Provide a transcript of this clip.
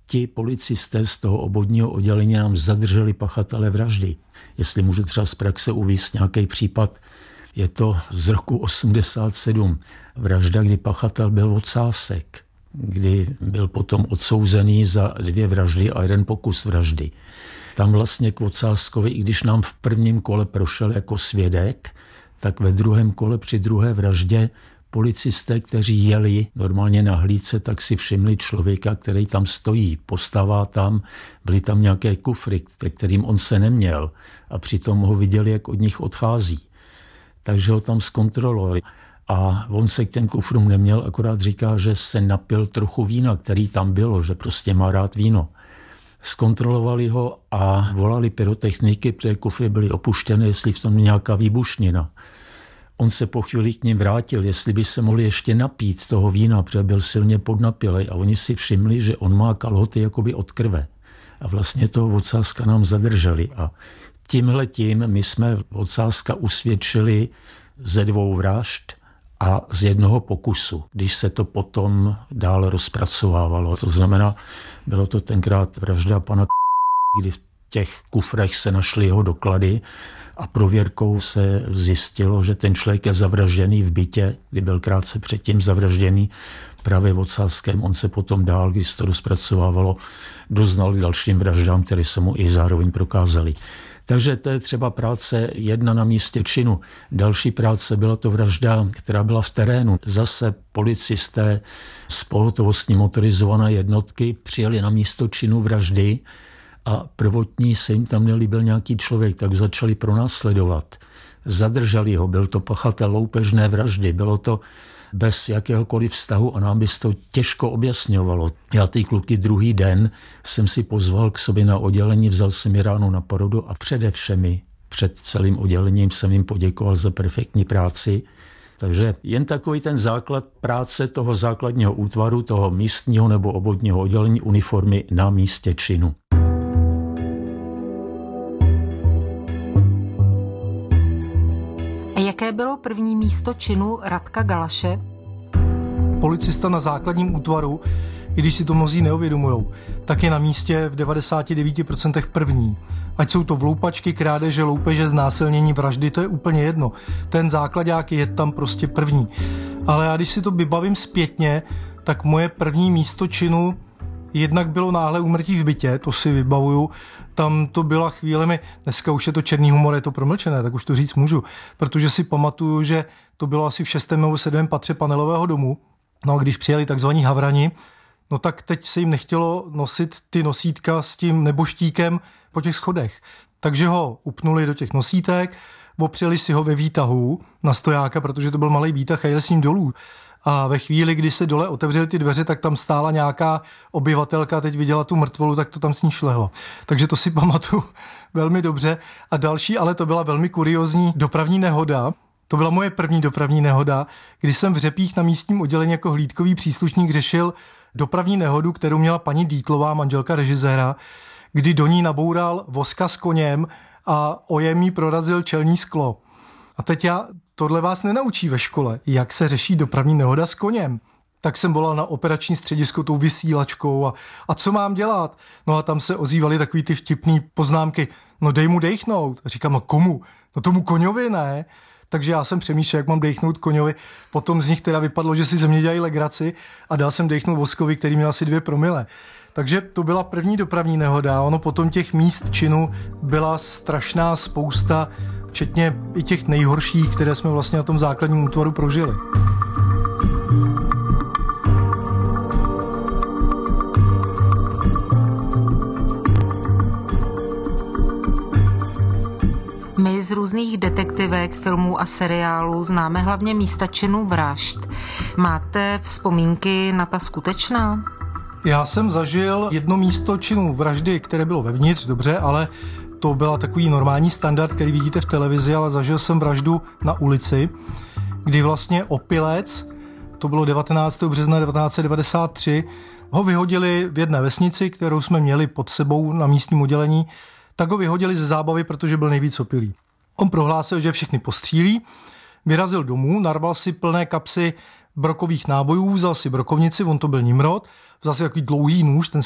ti policisté z toho obvodního oddělení nám zadrželi pachatele vraždy. Jestli můžu třeba z praxe uvést nějaký případ, je to z roku 87. Vražda, kdy pachatel byl ocásek, kdy byl potom odsouzený za 2 vraždy a 1 pokus vraždy. Tam vlastně k Ocáskovi, i když nám v prvním kole prošel jako svědek, tak ve druhém kole při druhé vraždě policisté, kteří jeli normálně na hlídce, tak si všimli člověka, který tam stojí, postává tam, byly tam nějaké kufry, ke kterým on se neměl a přitom ho viděli, jak od nich odchází. Takže ho tam zkontrolovali. A on se k těm kufrům neměl, akorát říká, že se napil trochu vína, který tam bylo, že prostě má rád víno. Zkontrolovali ho a volali pyrotechniky, protože kufry byly opuštěné, jestli v tom nějaká výbušnina. On se po chvíli k ním vrátil, jestli by se mohli ještě napít toho vína, protože byl silně podnapilej a oni si všimli, že on má kalhoty jakoby od krve. A vlastně toho Ocáska nám zadrželi a tímhletím my jsme Ocáska usvědčili ze 2 vražd a z 1 pokusu, když se to potom dál rozpracovávalo. To znamená, bylo to tenkrát vražda pana kdy v těch kufrech se našly jeho doklady a prověrkou se zjistilo, že ten člověk je zavražděný v bytě, kdy byl krátce předtím zavražděný právě Ocáskem. On se potom dál, když se to rozpracovávalo, doznal k dalším vraždám, které se mu i zároveň prokázaly. Takže to je třeba práce 1 na místě činu. Další práce byla to vražda, která byla v terénu. Zase policisté z pohotovostní motorizované jednotky přijeli na místo činu vraždy a prvotní se jim tam nelíbil nějaký člověk, tak začali pronásledovat. Zadrželi ho, byl to pachatel loupežné vraždy, bylo to bez jakéhokoliv vztahu a nám by se to těžko objasňovalo. Já ty kluky druhý den jsem si pozval k sobě na oddělení, vzal jsem je ráno na porodu a především před celým oddělením jsem jim poděkoval za perfektní práci. Takže jen takový ten základ práce toho základního útvaru, toho místního nebo obvodního oddělení uniformy na místě činu. Jaké bylo první místo činu Radka Galaše? Policista na základním útvaru, i když si to mnozí neuvědomujou, tak je na místě v 99% první. Ať jsou to vloupačky, krádeže, loupeže, znásilnění, vraždy, to je úplně jedno. Ten základák je tam prostě první. Ale já když si to vybavím zpětně, tak moje první místo činu jednak bylo náhle úmrtí v bytě, to si vybavuju. Tam to byla chvílemi, dneska už je to černý humor, je to promlčené, tak už to říct můžu, protože si pamatuju, že to bylo asi v 6. nebo 7. patře panelového domu. No a když přijeli takzvaní havrani, no tak teď se jim nechtělo nosit ty nosítka s tím neboštíkem po těch schodech. Takže ho upnuli do těch nosítek, opřeli si ho ve výtahu na stojáka, protože to byl malý výtah a jeli s ním dolů. A ve chvíli, kdy se dole otevřely ty dveře, tak tam stála nějaká obyvatelka, teď viděla tu mrtvolu, tak to tam s ní šlehlo. Takže to si pamatuju velmi dobře. A další, ale to byla velmi kuriózní dopravní nehoda. To byla moje první dopravní nehoda, kdy jsem v Řepích na místním oddělení jako hlídkový příslušník řešil dopravní nehodu, kterou měla paní Dítlová, manželka režiséra, kdy do ní naboural voska s koněm a ojem jí prorazil čelní sklo. A teď tohle vás nenaučí ve škole, jak se řeší dopravní nehoda s koněm. Tak jsem volal na operační středisko tou vysílačkou a co mám dělat? No a tam se ozývaly takový ty vtipný poznámky, no dej mu dejchnout. A říkám, no komu? No tomu koňovi ne. Takže já jsem přemýšlel, jak mám dejchnout koňovi. Potom z nich teda vypadlo, že si ze mě dělají legraci a dal jsem dejchnout voskovi, který měl asi 2 promile. Takže to byla první dopravní nehoda. Ono potom těch míst činu byla strašná spousta, včetně i těch nejhorších, které jsme vlastně na tom základním útvaru prožili. My z různých detektivek, filmů a seriálů známe hlavně místa činu vražd. Máte vzpomínky na ta skutečná? Já jsem zažil jedno místo činu vraždy, které bylo vevnitř, dobře, ale to byla takový normální standard, který vidíte v televizi, ale zažil jsem vraždu na ulici, kdy vlastně opilec, to bylo 19. března 1993, ho vyhodili v jedné vesnici, kterou jsme měli pod sebou na místním oddělení, tak ho vyhodili ze zábavy, protože byl nejvíc opilý. On prohlásil, že všechny postřílí, vyrazil domů, narval si plné kapsy brokových nábojů, vzal si brokovnici, on to byl Nimrod, vzal si takový dlouhý nůž, ten